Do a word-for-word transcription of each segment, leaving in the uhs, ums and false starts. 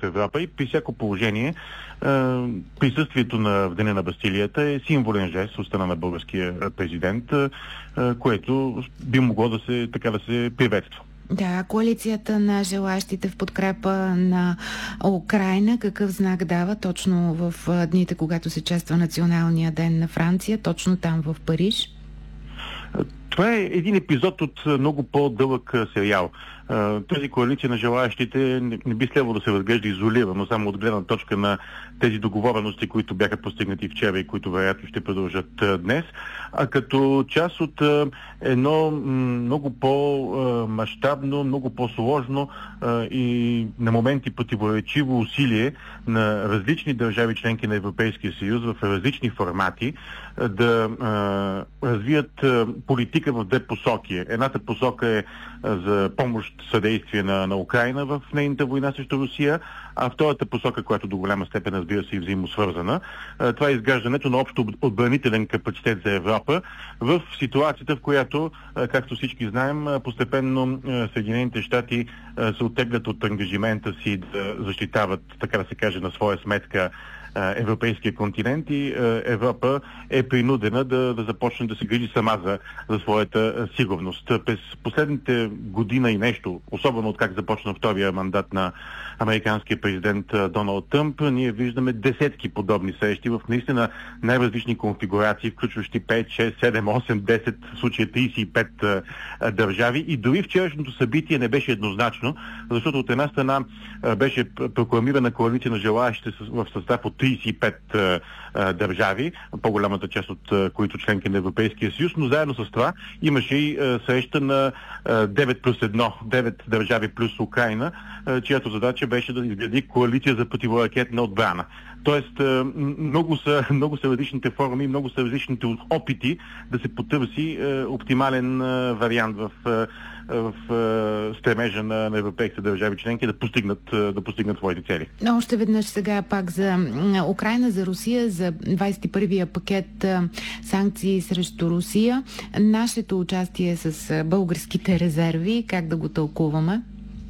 Европа и при всяко положение присъствието на в деня на Бастилията е символен жест от страна на българския президент, което би могло да се, така да се приветства. Да, коалицията на желащите в подкрепа на Украйна, какъв знак дава точно в дните, когато се чества Националния ден на Франция, точно там в Париж? Това е един епизод от много по-дълъг сериал. Тази коалиция на желаящите не би следвало да се разглежда изолирано, само от гледна точка на тези договорености, които бяха постигнати вчера и които вероятно ще продължат днес, а като част от едно много по-мащабно, много по-сложно и на моменти противоречиво усилие на различни държави членки на Европейския съюз в различни формати да развият политика в две посоки. Едната посока е за помощ, съдействие на, на Украйна в нейната война срещу Русия, а втората посока, която до голяма степен, разбира се, и взаимосвързана, това е изграждането на общо отбранителен капацитет за Европа в ситуацията, в която, както всички знаем, постепенно Съединените щати се оттеглят от ангажимента си да защитават, така да се каже, на своя сметка европейския континент и Европа е принудена да, да започне да се грижи сама за, за своята сигурност. През последните година и нещо, особено от как започна втория мандат на американския президент Доналд Тръмп, ние виждаме десетки подобни срещи в наистина най-различни конфигурации, включващи пет, шест, седем, осем, десет, в случая тридесет и пет държави. И дори вчерашното събитие не беше еднозначно, защото от една страна беше прокламирана коалиция на желаящите в състав от тридесет и пет а, а, държави, по-голямата част от а, които членки на Европейския съюз, но заедно с това имаше и а, среща на а, девет плюс едно, девет държави плюс Украйна, а, чиято задача беше да изгради коалиция за противоракетна отбрана. Тоест, а, много са, много са различните форми, много са различните опити да се потърси а, оптимален а, вариант в а, в е, стремежа на, на европейските държави членки да постигнат, да постигнат своите цели. Но още веднъж сега пак за Украйна, за Русия, за двадесет и първия пакет санкции срещу Русия. Нашето участие с българските резерви, как да го тълкуваме?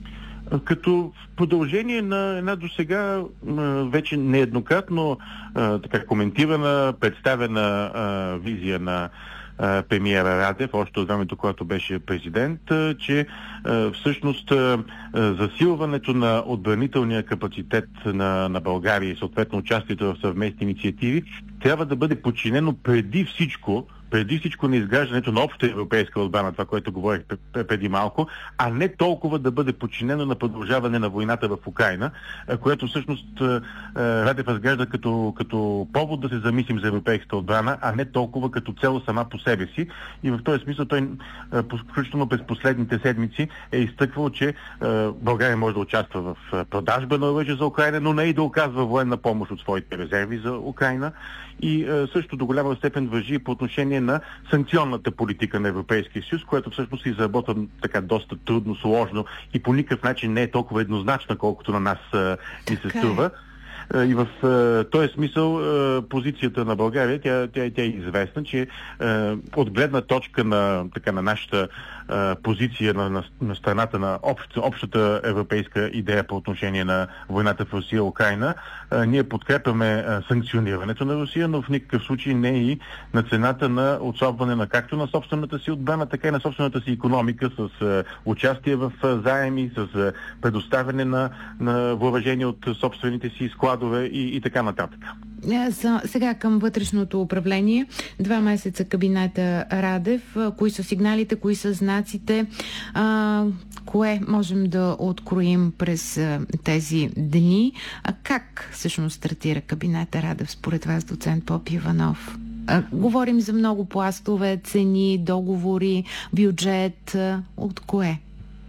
Като продължение на една досега вече нееднократно така коментирана, представена визия на премиера Радев, още от времето, когато беше президент, че всъщност засилването на отбранителния капацитет на, на България и съответно участието в съвместни инициативи трябва да бъде подчинено преди всичко преди всичко на изграждането на обща европейска отбрана, това, което говорих преди малко, а не толкова да бъде подчинено на продължаване на войната в Украйна, което всъщност Радев разглежда като, като повод да се замислим за европейската отбрана, а не толкова като цел сама по себе си. И в този смисъл той, включително през последните седмици, е изтъквал, че България може да участва в продажба на оръжие за Украйна, но не и да оказва военна помощ от своите резерви за Украйна. И е, също до голяма степен важи по отношение на санкционната политика на Европейския съюз, която всъщност е изработена така доста трудно, сложно и по никакъв начин не е толкова еднозначна, колкото на нас е, ни се струва. И в е, този смисъл е, позицията на България, тя, тя, тя е известна, че е, от гледна точка на, така, на нашата е, позиция на, на, на страната на общ, общата европейска идея по отношение на войната в Русия и Украйна, е, ние подкрепяме е, санкционирането на Русия, но в никакъв случай не и на цената на отслабване на както на собствената си отбрана, така и на собствената си икономика с е, участие в е, заеми, с е, предоставяне на, на въоръжение от собствените си складове и, и така нататък. Сега към вътрешното управление. Два месеца кабинета Радев. Кои са сигналите, кои са знаците? А, кое можем да откроим през а, тези дни? А как всъщност стартира кабинета Радев според вас, доцент Попи Иванов? А, говорим за много пластове, цени, договори, бюджет. От кое?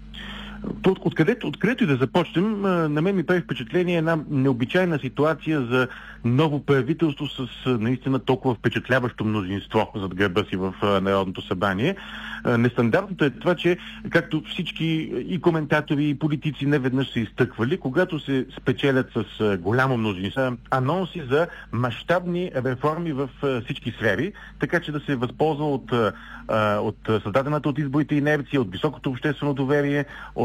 Откъдето, откъдето и да започнем, на мен ми прави впечатление една необичайна ситуация за ново правителство с наистина толкова впечатляващо мнозинство зад гърба си в Народното събрание. Нестандартното е това, че както всички и коментатори, и политици неведнъж са изтъквали, когато се спечелят с голямо мнозинство, анонси за мащабни реформи в всички сфери, така че да се възползва от, от създадената от изборите инерция, от високото обществено доверие,